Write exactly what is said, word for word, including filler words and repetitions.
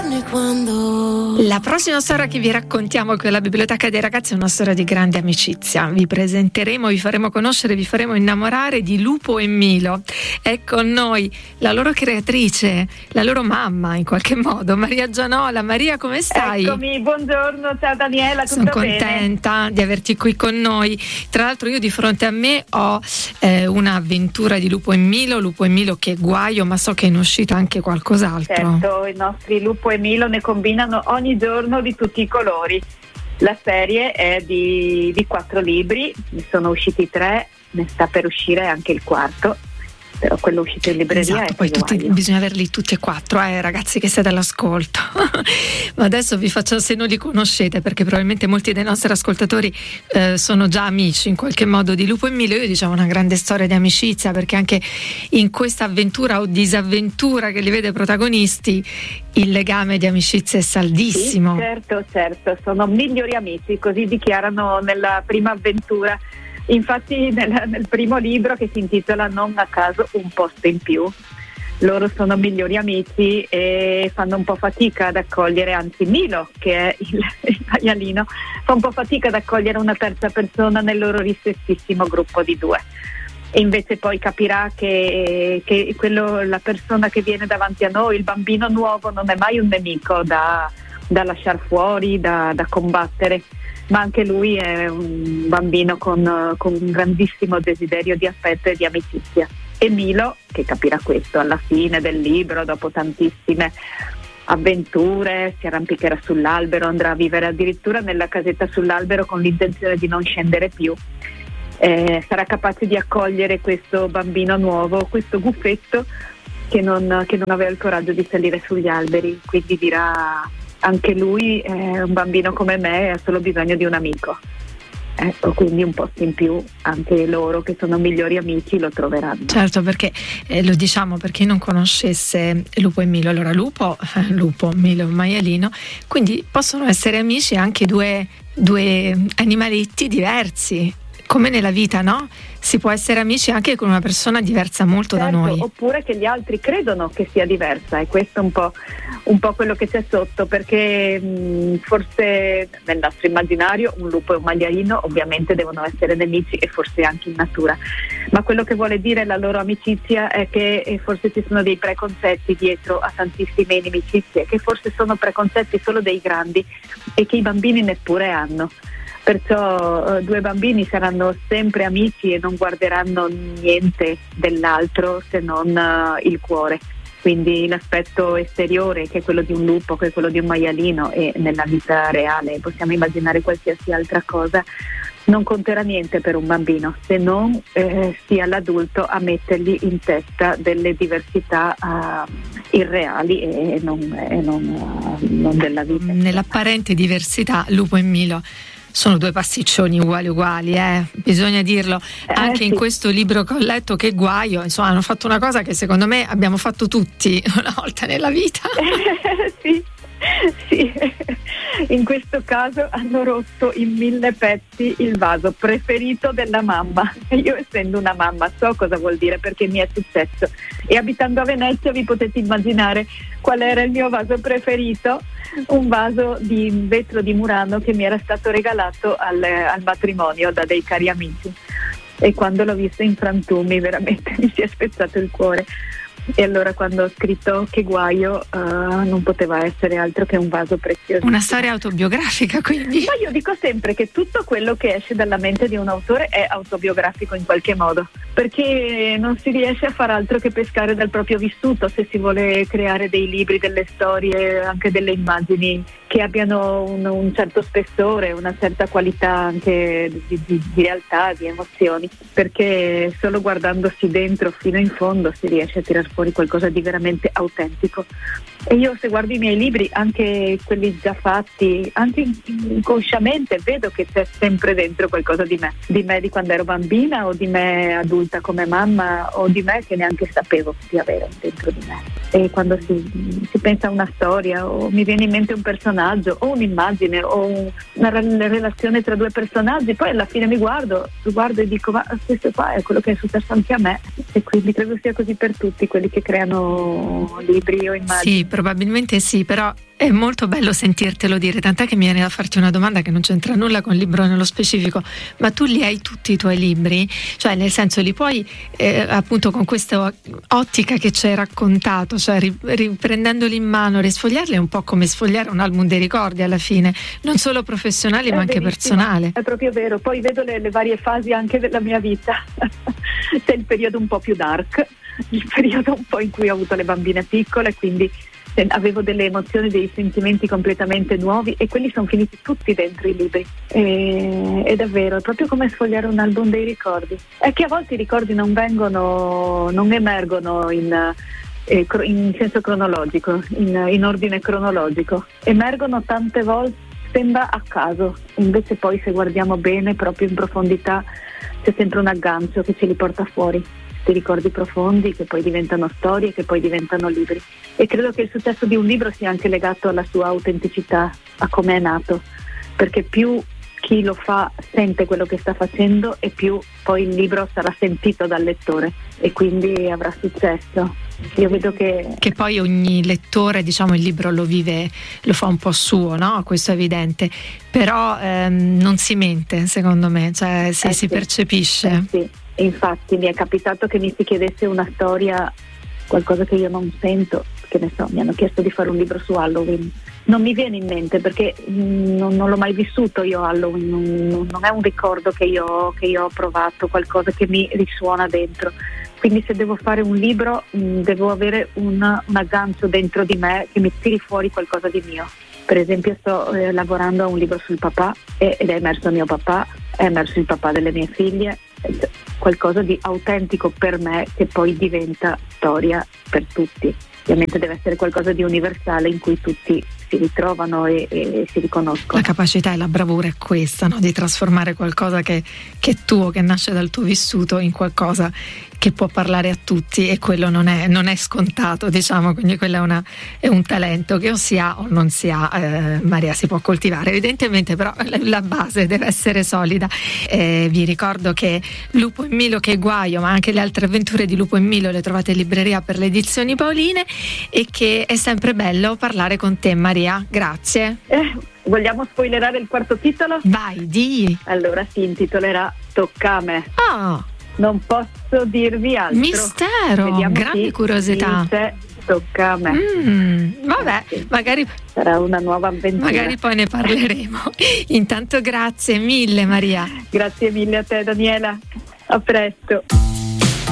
giorni quando... La prossima storia che vi raccontiamo qui alla Biblioteca dei Ragazzi è una storia di grande amicizia. Vi presenteremo, vi faremo conoscere, vi faremo innamorare di Lupo e Milo. È con noi la loro creatrice, la loro mamma in qualche modo, Maria Gianola. Maria, come stai? Eccomi, buongiorno, ciao Daniela, tutto Sono bene? contenta di averti qui con noi. Tra l'altro io di fronte a me ho eh, un'avventura di Lupo e Milo, Lupo e Milo che guaio, ma so che è in uscita anche qualcos'altro. Certo, i nostri Lupo e Milo ne combinano ogni giorno di tutti i colori. La serie è di, di quattro libri, ne sono usciti tre, ne sta per uscire anche il quarto, però quello uscito in libreria esatto, è poi tutti, guaio. bisogna averli tutti e quattro, eh, ragazzi che siete all'ascolto. Ma adesso vi faccio il segno, li conoscete perché probabilmente molti dei nostri ascoltatori eh, sono già amici in qualche modo di Lupo e Milo. Io dicevo una grande storia di amicizia, perché anche in questa avventura o disavventura che li vede protagonisti il legame di amicizia è saldissimo. Sì, certo, certo, sono migliori amici, così dichiarano nella prima avventura. Infatti nel, nel primo libro, che si intitola non a caso Un posto in più, loro sono migliori amici e fanno un po' fatica ad accogliere, anzi Milo, che è il, il maialino, fa un po' fatica ad accogliere una terza persona nel loro ristrettissimo gruppo di due. E invece poi capirà che, che quello, la persona che viene davanti a noi, il bambino nuovo, non è mai un nemico da, da lasciare fuori, da, da combattere, ma anche lui è un bambino con, con un grandissimo desiderio di affetto e di amicizia. E Milo, che capirà questo alla fine del libro, dopo tantissime avventure, si arrampicherà sull'albero, andrà a vivere addirittura nella casetta sull'albero con l'intenzione di non scendere più. Eh, sarà capace di accogliere questo bambino nuovo, questo guffetto che non, che non aveva il coraggio di salire sugli alberi, quindi dirà: anche lui è un bambino come me, ha solo bisogno di un amico. Ecco, quindi un posto in più, anche loro che sono migliori amici lo troveranno. Certo, perché eh, lo diciamo per chi non conoscesse Lupo e Milo. Allora Lupo, eh, Lupo, Milo, un maialino, quindi possono essere amici anche due, due animaletti diversi, come nella vita, no? Si può essere amici anche con una persona diversa molto certo, da noi. Oppure che gli altri credono che sia diversa, e questo è un po', un po' quello che c'è sotto, perché mh, forse nel nostro immaginario un lupo e un maialino ovviamente devono essere nemici, e forse anche in natura, ma quello che vuole dire la loro amicizia è che eh, forse ci sono dei preconcetti dietro a tantissime inimicizie, che forse sono preconcetti solo dei grandi e che i bambini neppure hanno. Perciò eh, due bambini saranno sempre amici e non guarderanno niente dell'altro se non uh, il cuore. Quindi l'aspetto esteriore, che è quello di un lupo, che è quello di un maialino, e nella vita reale possiamo immaginare qualsiasi altra cosa, non conterà niente per un bambino, se non eh, sia l'adulto a mettergli in testa delle diversità uh, irreali e non, e non, uh, non della vita. Nell'apparente diversità Lupo e Milo sono due pasticcioni uguali uguali, eh? Bisogna dirlo. Eh, anche sì. in questo libro che ho letto, che guaio, insomma, hanno fatto una cosa che secondo me abbiamo fatto tutti una volta nella vita. sì, sì. In questo caso hanno rotto in mille pezzi il vaso preferito della mamma. Io, essendo una mamma, so cosa vuol dire, perché mi è successo, e abitando a Venezia vi potete immaginare qual era il mio vaso preferito. Un vaso di vetro di Murano che mi era stato regalato al, al matrimonio da dei cari amici, e quando l'ho visto in frantumi veramente mi si è spezzato il cuore. E allora quando ho scritto Che guaio, uh, non poteva essere altro che un vaso prezioso. Una storia autobiografica, quindi. Ma io dico sempre che tutto quello che esce dalla mente di un autore è autobiografico in qualche modo, perché non si riesce a far altro che pescare dal proprio vissuto se si vuole creare dei libri, delle storie, anche delle immagini che abbiano un, un certo spessore, una certa qualità anche di, di, di realtà, di emozioni, perché solo guardandosi dentro fino in fondo si riesce a tirar fuori qualcosa di veramente autentico. E io, se guardo i miei libri, anche quelli già fatti, anche inconsciamente, vedo che c'è sempre dentro qualcosa di me, di me di quando ero bambina, o di me adulta come mamma, o di me che neanche sapevo di avere dentro di me. E quando si, si pensa a una storia, o mi viene in mente un personaggio, o un'immagine, o una relazione tra due personaggi, poi alla fine mi guardo, guardo e dico: ma questo qua è quello che è successo anche a me. E quindi credo sia così per tutti quelli che creano libri, io immagino. Sì, probabilmente sì, però è molto bello sentirtelo dire, tant'è che mi viene da farti una domanda che non c'entra nulla con il libro nello specifico, ma tu li hai tutti i tuoi libri? Cioè, nel senso, li puoi eh, appunto con questa ottica che ci hai raccontato, cioè riprendendoli in mano, risfogliarli è un po' come sfogliare un album dei ricordi alla fine, non solo professionali è ma anche personale. È proprio vero, poi vedo le, le varie fasi anche della mia vita. C'è il periodo un po' più dark, il periodo un po' in cui ho avuto le bambine piccole, quindi avevo delle emozioni, dei sentimenti completamente nuovi, e quelli sono finiti tutti dentro i libri. E, è davvero, è proprio come sfogliare un album dei ricordi. È che a volte i ricordi non vengono, non emergono in, eh, in senso cronologico, in, in ordine cronologico. Emergono tante volte, sembra a caso, invece poi se guardiamo bene, proprio in profondità, c'è sempre un aggancio che ce li porta fuori. Ricordi profondi che poi diventano storie, che poi diventano libri. E credo che il successo di un libro sia anche legato alla sua autenticità, a come è nato, perché più chi lo fa sente quello che sta facendo e più poi il libro sarà sentito dal lettore e quindi avrà successo. Io vedo che che poi ogni lettore, diciamo, il libro lo vive, lo fa un po' suo, no? Questo è evidente, però ehm, non si mente, secondo me, cioè si, eh si sì. percepisce. Eh sì. Infatti mi è capitato che mi si chiedesse una storia, qualcosa che io non sento, che ne so, mi hanno chiesto di fare un libro su Halloween. Non mi viene in mente perché mh, non, non l'ho mai vissuto io Halloween, non, non è un ricordo che io, che io ho provato, qualcosa che mi risuona dentro. Quindi se devo fare un libro mh, devo avere una, un aggancio dentro di me che mi tiri fuori qualcosa di mio. Per esempio sto eh, lavorando a un libro sul papà e, ed è emerso mio papà, è emerso il papà delle mie figlie, qualcosa di autentico per me che poi diventa storia per tutti. Ovviamente deve essere qualcosa di universale in cui tutti si ritrovano e, e si riconoscono. La capacità e la bravura è questa, no? Di trasformare qualcosa che, che è tuo, che nasce dal tuo vissuto, in qualcosa che può parlare a tutti, e quello non è, non è scontato, diciamo, quindi quello è, una, è un talento che o si ha o non si ha, eh, Maria, si può coltivare evidentemente, però la base deve essere solida. Eh, vi ricordo che Lupo in Milo, che guaio, ma anche le altre avventure di Lupo in Milo le trovate in libreria per le edizioni Paoline, e che è sempre bello parlare con te, Maria, grazie. Eh, vogliamo spoilerare il quarto titolo? Vai, di. Allora si intitolerà Toccame. Ah, non posso dirvi altro. Mistero, vediamo grande curiosità. Dice, tocca a me. Mm, vabbè, sì. magari sarà una nuova avventura. Magari poi ne parleremo. Intanto grazie mille, Maria. Grazie mille a te, Daniela. A presto.